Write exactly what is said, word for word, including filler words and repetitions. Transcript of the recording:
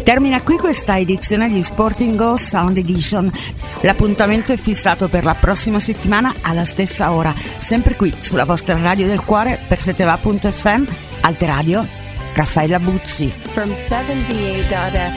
Termina qui questa edizione di Sporting Go Sound Edition. L'appuntamento è fissato per la prossima settimana alla stessa ora, sempre qui sulla vostra radio del cuore per seteva punto effe emme, Arte Radio, Raffaella Bucci. From seventy-eight dot effe